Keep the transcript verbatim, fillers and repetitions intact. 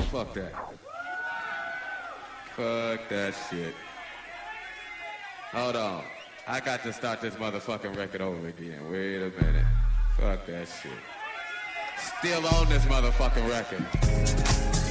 Fuck that. Fuck that shit. Hold on. I got to start this motherfucking record over again. Wait a minute. Fuck that shit. Still on this motherfucking record.